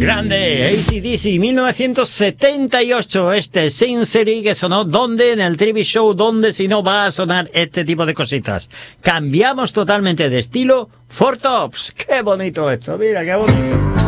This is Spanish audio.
Grande, AC/DC, 1978, este Sin City que sonó donde en el TV show, donde si no va a sonar este tipo de cositas. Cambiamos totalmente de estilo, Four Tops, qué bonito esto, mira qué bonito.